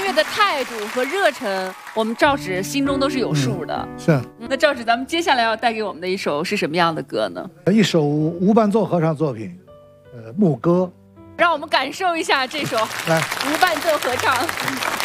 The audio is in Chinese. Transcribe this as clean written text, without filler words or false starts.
乐的态度和热忱，我们赵史心中都是有数的。 是。 那赵史，咱们接下来要带给我们的一首是什么样的歌呢？ 一首无伴奏合唱作品，牧歌。 让我们感受一下这首来无伴奏合唱。